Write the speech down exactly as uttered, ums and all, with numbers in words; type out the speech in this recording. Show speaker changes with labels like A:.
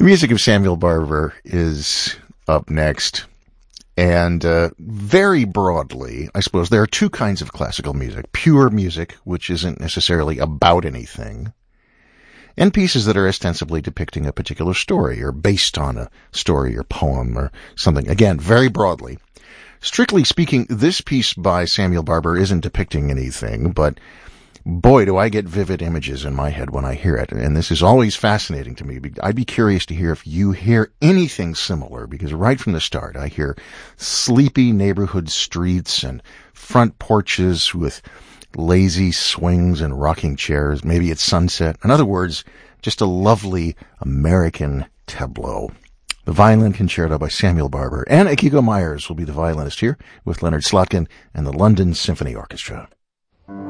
A: The music of Samuel Barber is up next. And uh, very broadly, I suppose there are two kinds of classical music. Pure music, which isn't necessarily about anything, and pieces that are ostensibly depicting a particular story or based on a story or poem or something. Again, very broadly. Strictly speaking, this piece by Samuel Barber isn't depicting anything, but boy, do I get vivid images in my head when I hear it. And this is always fascinating to me. I'd be curious to hear if you hear anything similar, because right from the start, I hear sleepy neighborhood streets and front porches with lazy swings and rocking chairs. Maybe it's sunset. In other words, just a lovely American tableau. The Violin Concerto by Samuel Barber. And Akiko Myers will be the violinist here with Leonard Slotkin and the London Symphony Orchestra.